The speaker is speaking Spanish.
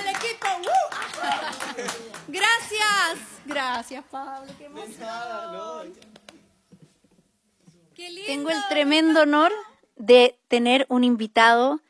el equipo. Gracias. Gracias, Pablo. Qué emoción. Qué lindo. Tengo el tremendo honor de tener un invitado